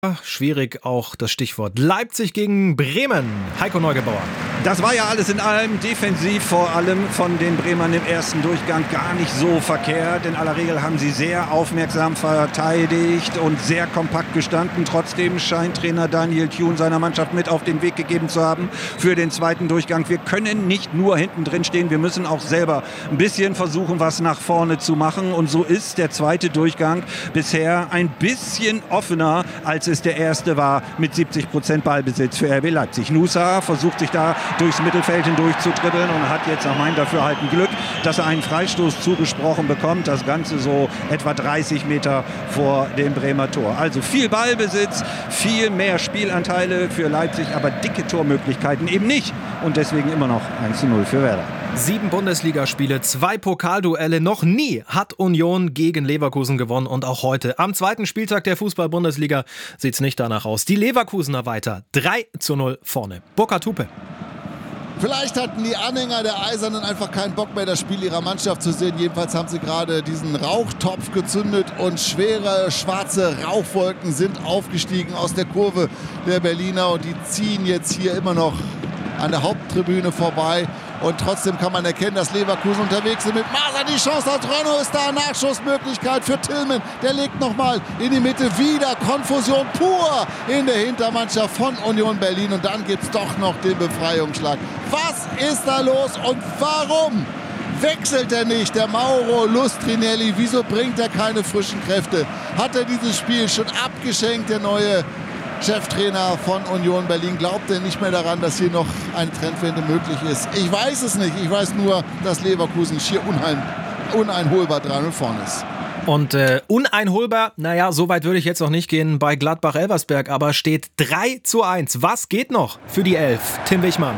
Schwierig auch das Stichwort Leipzig gegen Bremen. Heiko Neugebauer. Das war ja alles in allem defensiv, vor allem von den Bremern im ersten Durchgang gar nicht so verkehrt. In aller Regel haben sie sehr aufmerksam verteidigt und sehr kompakt gestanden. Trotzdem scheint Trainer Daniel Thune seiner Mannschaft mit auf den Weg gegeben zu haben für den zweiten Durchgang. Wir können nicht nur hinten drin stehen, wir müssen auch selber ein bisschen versuchen, was nach vorne zu machen. Und so ist der zweite Durchgang bisher ein bisschen offener, als es der erste war, mit 70% Ballbesitz für RB Leipzig. Nusa versucht sich da durchs Mittelfeld hindurch zu dribbeln und hat jetzt nach meinem Dafürhalten Glück, dass er einen Freistoß zugesprochen bekommt. Das Ganze so etwa 30 Meter vor dem Bremer Tor. Also viel Ballbesitz, viel mehr Spielanteile für Leipzig, aber dicke Tormöglichkeiten eben nicht. Und deswegen immer noch 1:0 für Werder. 7 Bundesligaspiele, 2 Pokalduelle. Noch nie hat Union gegen Leverkusen gewonnen und auch heute am zweiten Spieltag der Fußball-Bundesliga sieht es nicht danach aus. Die Leverkusener weiter 3:0 vorne. Burkhard Hupe. Vielleicht hatten die Anhänger der Eisernen einfach keinen Bock mehr, das Spiel ihrer Mannschaft zu sehen. Jedenfalls haben sie gerade diesen Rauchtopf gezündet und schwere schwarze Rauchwolken sind aufgestiegen aus der Kurve der Berliner und die ziehen jetzt hier immer noch an der Haupttribüne vorbei. Und trotzdem kann man erkennen, dass Leverkusen unterwegs sind mit Maser. Die Chance hat Renaud, ist da, Nachschussmöglichkeit für Tillman. Der legt nochmal in die Mitte, wieder Konfusion pur in der Hintermannschaft von Union Berlin. Und dann gibt es doch noch den Befreiungsschlag. Was ist da los und warum wechselt er nicht, der Mauro Lustrinelli? Wieso bringt er keine frischen Kräfte? Hat er dieses Spiel schon abgeschenkt, der neue Cheftrainer von Union Berlin? Glaubt er nicht mehr daran, dass hier noch eine Trendwende möglich ist? Ich weiß es nicht. Ich weiß nur, dass Leverkusen schier uneinholbar 3-0 vorne ist. Und uneinholbar, naja, so weit würde ich jetzt noch nicht gehen bei Gladbach-Elversberg, aber steht 3:1. Was geht noch für die Elf? Tim Wichmann.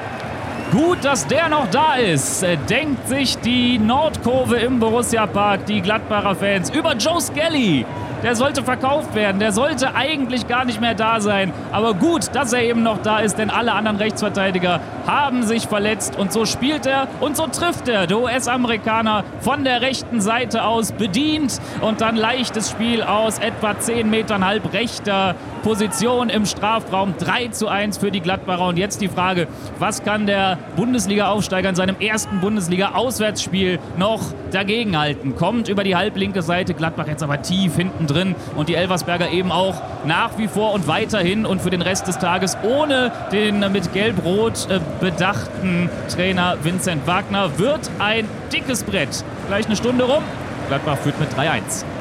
Gut, dass der noch da ist, denkt sich die Nordkurve im Borussia-Park, die Gladbacher Fans, über Joe Skelly. Der sollte verkauft werden, der sollte eigentlich gar nicht mehr da sein. Aber gut, dass er eben noch da ist, denn alle anderen Rechtsverteidiger haben sich verletzt. Und so spielt er und so trifft er. Der US-Amerikaner von der rechten Seite aus bedient und dann leichtes Spiel aus etwa 10 Metern halb rechter Position im Strafraum. 3:1 für die Gladbacher. Und jetzt die Frage, was kann der Bundesliga-Aufsteiger in seinem ersten Bundesliga-Auswärtsspiel noch dagegenhalten? Kommt über die halblinke Seite, Gladbach jetzt aber tief hinten drin und die Elversberger eben auch nach wie vor und weiterhin und für den Rest des Tages ohne den mit Gelb-Rot bedachten Trainer Vincent Wagner. Wird ein dickes Brett. Gleich eine Stunde rum. Gladbach führt mit 3:1.